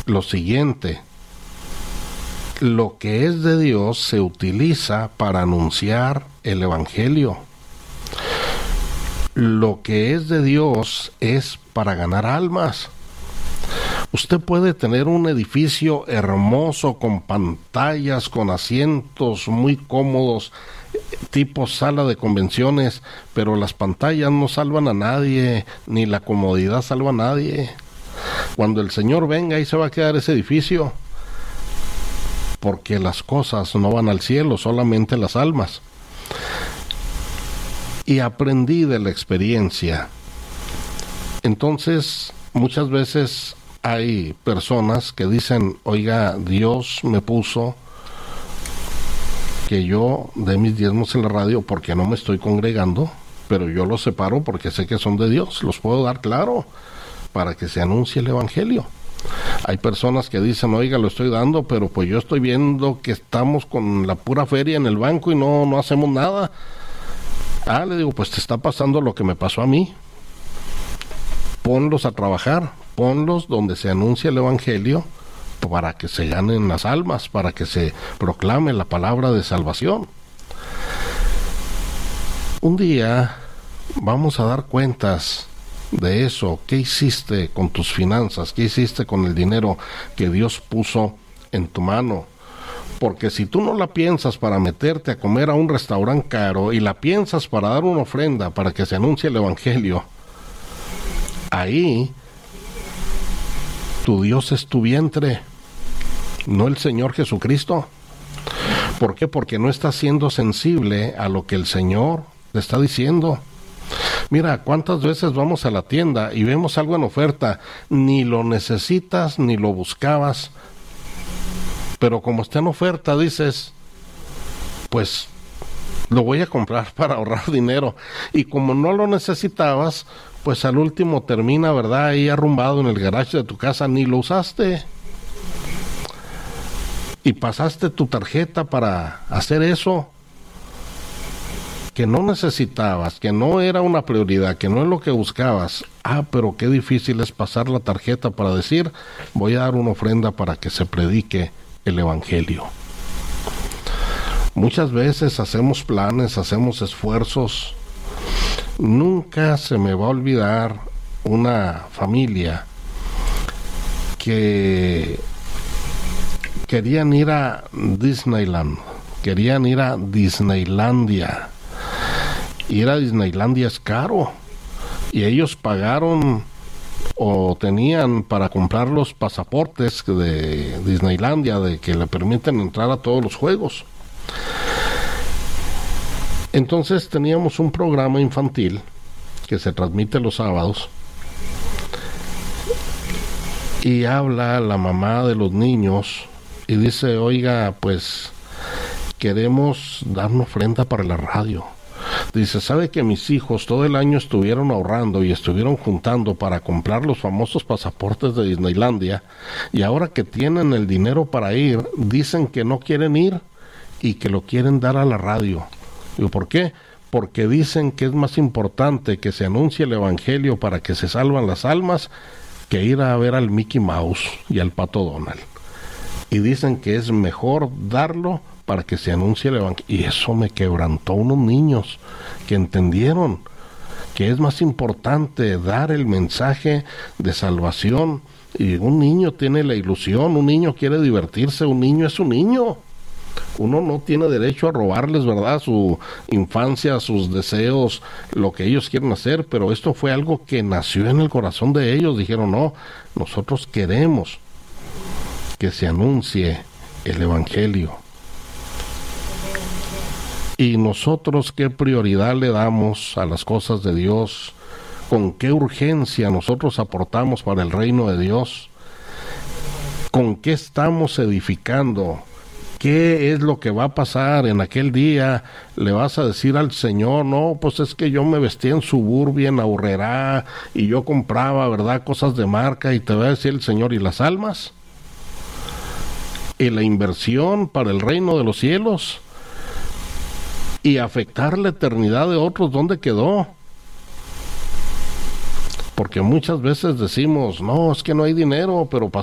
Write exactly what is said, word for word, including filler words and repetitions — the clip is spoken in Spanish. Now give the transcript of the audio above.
lo siguiente: lo que es de Dios se utiliza para anunciar el Evangelio. Lo que es de Dios es para ganar almas. Usted puede tener un edificio hermoso con pantallas, con asientos muy cómodos, tipo sala de convenciones, pero las pantallas no salvan a nadie, ni la comodidad salva a nadie. Cuando el Señor venga, ahí se va a quedar ese edificio, porque las cosas no van al cielo, solamente las almas. Y aprendí de la experiencia. Entonces, muchas veces hay personas que dicen: oiga, Dios me puso que yo dé mis diezmos en la radio porque no me estoy congregando, pero yo los separo porque sé que son de Dios, los puedo dar, claro, para que se anuncie el Evangelio. Hay personas que dicen: oiga, lo estoy dando, pero pues yo estoy viendo que estamos con la pura feria en el banco y no, no hacemos nada. Ah, le digo, pues te está pasando lo que me pasó a mí. Ponlos a trabajar, ponlos donde se anuncia el Evangelio, para que se ganen las almas, para que se proclame la palabra de salvación. Un día vamos a dar cuentas de eso. ¿Qué hiciste con tus finanzas? ¿Qué hiciste con el dinero que Dios puso en tu mano? Porque si tú no la piensas para meterte a comer a un restaurante caro y la piensas para dar una ofrenda para que se anuncie el Evangelio, ahí tu Dios es tu vientre, no el Señor Jesucristo. ¿Por qué? Porque no estás siendo sensible a lo que el Señor te está diciendo. Mira, ¿cuántas veces vamos a la tienda y vemos algo en oferta? Ni lo necesitas, ni lo buscabas, pero como está en oferta, dices: pues lo voy a comprar para ahorrar dinero. Y como no lo necesitabas, pues al último termina, ¿verdad?, ahí arrumbado en el garage de tu casa, ni lo usaste. Y pasaste tu tarjeta para hacer eso que no necesitabas, que no era una prioridad, que no es lo que buscabas. Ah, pero qué difícil es pasar la tarjeta para decir: voy a dar una ofrenda para que se predique el Evangelio. Muchas veces hacemos planes, hacemos esfuerzos. Nunca se me va a olvidar una familia que querían ir a Disneyland, querían ir a Disneylandia. Ir a Disneylandia es caro, y ellos pagaron o tenían para comprar los pasaportes de Disneylandia, de que le permiten entrar a todos los juegos. Entonces teníamos un programa infantil que se transmite los sábados, y habla la mamá de los niños y dice: oiga, pues queremos dar una ofrenda para la radio. Dice: ¿sabe que mis hijos todo el año estuvieron ahorrando y estuvieron juntando para comprar los famosos pasaportes de Disneylandia, y ahora que tienen el dinero para ir, dicen que no quieren ir y que lo quieren dar a la radio? Digo: ¿por qué? Porque dicen que es más importante que se anuncie el Evangelio para que se salvan las almas que ir a ver al Mickey Mouse y al Pato Donald. Y dicen que es mejor darlo para que se anuncie el Evangelio. Y eso me quebrantó. Unos niños que entendieron que es más importante dar el mensaje de salvación. Y un niño tiene la ilusión, un niño quiere divertirse, un niño es un niño. Uno no tiene derecho a robarles, ¿verdad?, su infancia, sus deseos, lo que ellos quieren hacer, pero esto fue algo que nació en el corazón de ellos. Dijeron: no, nosotros queremos que se anuncie el Evangelio. Y nosotros, ¿qué prioridad le damos a las cosas de Dios? ¿Con qué urgencia nosotros aportamos para el reino de Dios? ¿Con qué estamos edificando? ¿Qué es lo que va a pasar en aquel día? ¿Le vas a decir al Señor: no, pues es que yo me vestía en Suburbia, en Aurrerá, y yo compraba, ¿verdad?, cosas de marca? Y te va a decir el Señor: ¿y las almas? ¿Y la inversión para el reino de los cielos? ¿Y afectar la eternidad de otros? ¿Dónde quedó? Porque muchas veces decimos: no, es que no hay dinero, pero